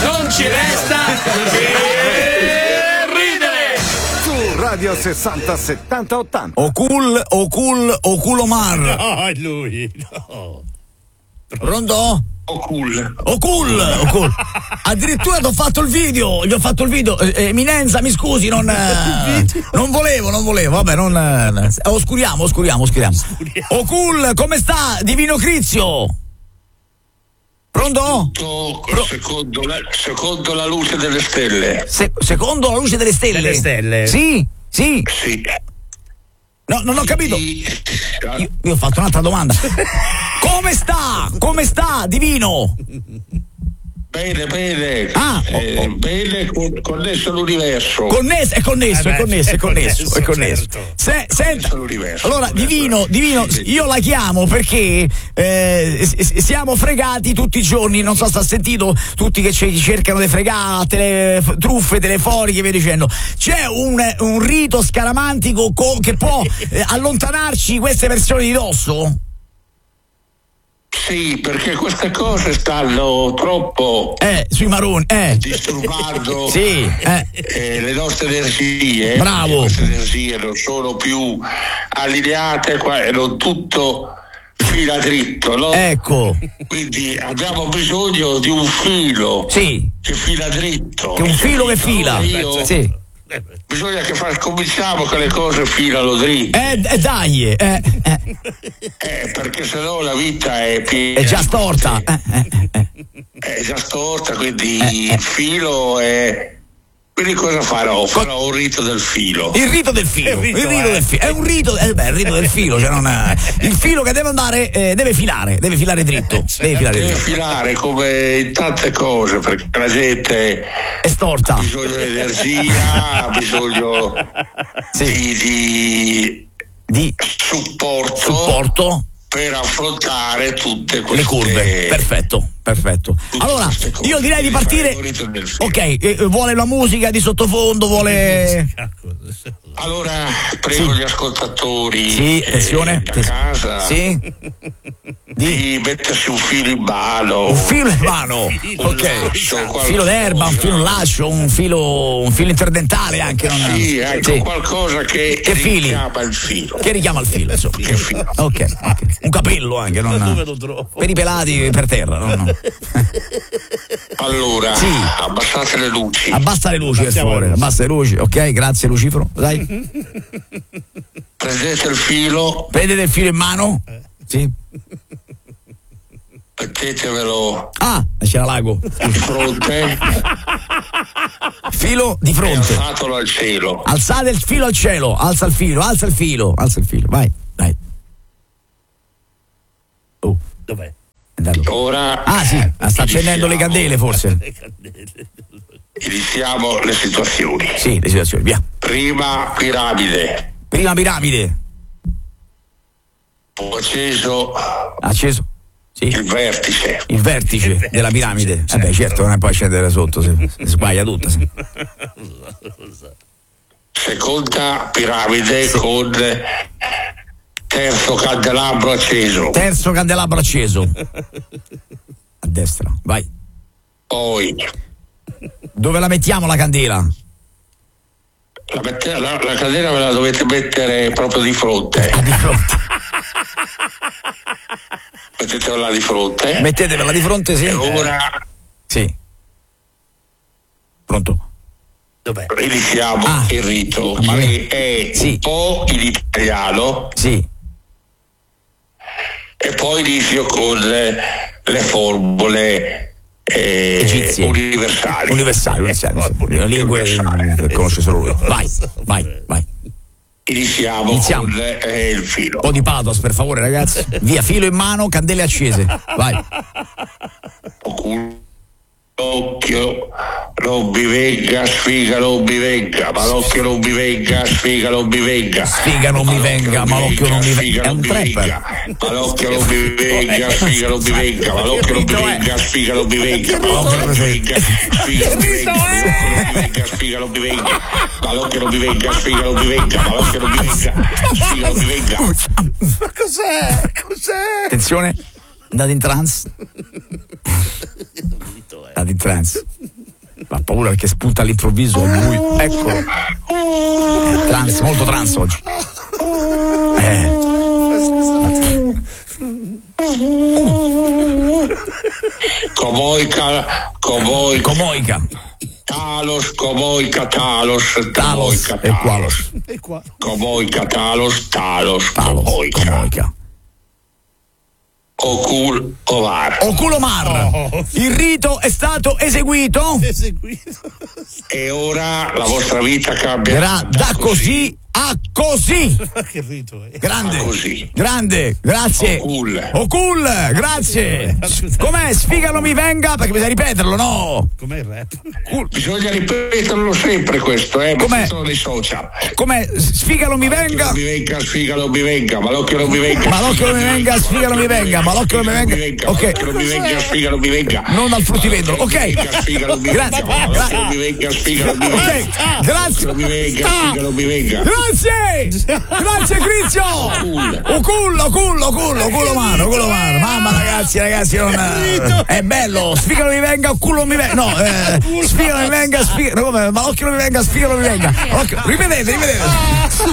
non ci resta che ridere. Su Radio 60 70 80. Oculomar. No, è lui, no. Pronto? Ocul. Addirittura ti ho fatto il video. Eminenza, mi scusi, non volevo. Vabbè, oscuriamo. Ocul, come sta? Divino Crizio. Pronto? Secondo la luce delle stelle. Secondo la luce delle stelle? Delle stelle? Sì. Sì. No, non ho capito. Io ho fatto un'altra domanda. Come sta, Divino? Bene. Bene, connesso all'universo. È connesso. Senta, allora, Divino, io la chiamo perché siamo fregati tutti i giorni, non so se ha sentito, tutti che ci cercano di fregare, truffe telefoniche e via dicendo. C'è un rito scaramantico che può allontanarci queste persone di dosso? Sì, perché queste cose stanno troppo sui maroni, disturbando le nostre energie. Bravo. Queste energie non sono più allineate e non tutto fila dritto, no? Ecco. Quindi abbiamo bisogno di un filo che fila dritto. Che un filo che fila. Sì. Bisogna che cominciamo che le cose filano dritte. Dai. Perché sennò la vita è piena. È già storta. È già storta, quindi il filo è. Quindi cosa farò? Farò un rito del filo. Il rito del filo. È un rito. Il rito del filo. Cioè il filo che deve andare, deve filare dritto. Deve filare come in tante cose, perché la gente è storta. Ha bisogno di energia, ha bisogno di supporto per affrontare tutte queste le curve. Perfetto. Allora, io direi di partire. Ok, vuole la musica di sottofondo, vuole. Allora, prego gli ascoltatori attenzione, da casa di mettersi un filo in mano. Un filo in mano? Ok. Un filo d'erba, un filo lascio, un filo interdentale anche. Qualcosa che richiama il filo. Che richiama il filo, insomma. Ok. Un capello anche, per i pelati per terra, no. Allora, abbassate le luci. Abbassa le luci, per favore. Abbassa le luci, ok, grazie Lucifero. Dai. Prendete il filo. Prendete il filo in mano? Sì. Mettetevelo. C'era l'ago. Di fronte. Filo di fronte. E alzatelo al cielo. Alzate il filo al cielo. Alza il filo. Vai. Dov'è? Ora. Sta accendendo le candele forse. Iniziamo le situazioni. Sì, le situazioni, via. Prima piramide. Ho acceso. Sì. Il vertice della piramide. Certo, non è poi scendere sotto, si sbaglia tutto. Sì. Seconda piramide con terzo candelabro acceso. A destra, vai. Poi. Dove la mettiamo la candela? La candela ve la dovete mettere proprio di fronte. Mettetevela di fronte. Mettetevela di fronte, sì. E ora. Sì. Pronto? Dov'è? Iniziamo il rito, che è un po' in italiano. Sì. E poi inizio con le formule universali. Le lingue che conosce solo lui. Vai. Iniziamo. Con il filo. Un po' di pathos, per favore, ragazzi. Via, filo in mano, candele accese. Vai. Occhio non mi venga, sfiga non mi venga, malocchio non mi venga, sfiga non mi venga. Sfiga non mi venga, malocchio non mi venga. È un trapper. Malocchio non mi venga, sfiga non mi venga, malocchio non mi venga, sfiga non mi venga, malocchio non mi venga, sfiga non mi venga, sfiga non mi venga, malocchio non mi venga, sfiga non mi venga, malocchio non mi venga, sfiga non mi venga. Ma cos'è? Attenzione, andate in trance. Ma paura perché spunta all'improvviso lui. Eccolo. Trans, molto trans oggi. Comoica. Talos e Qualos. Comoica, Talos, Comoica. Oculomar. Il rito è stato eseguito. E ora la vostra vita cambierà da così a così. Che rito è? Grande, grazie. Ocul, grazie. Com'è? Sfigalo mi venga, perché bisogna ripeterlo, no? Com'è il rap? Bisogna ripeterlo sempre questo, com'è? Sono dei social. Com'è? Sfigalo mi venga. Sfigalo mi venga, ma l'occhio non mi venga. Ma l'occhio non mi venga, sfigalo mi venga, ma l'occhio non mi venga. Ok. Non mi venga, sfigalo mi venga. Non dal fruttivendolo, ok. Grazie. Ok, grazie. Grazie Crizio. Ocullo mano. Mamma ragazzi, non è bello. Sfigalo mi venga, culo mi venga. No, sfigalo mi venga, ma l'occhio non mi venga, sfigalo mi venga. Ripetete.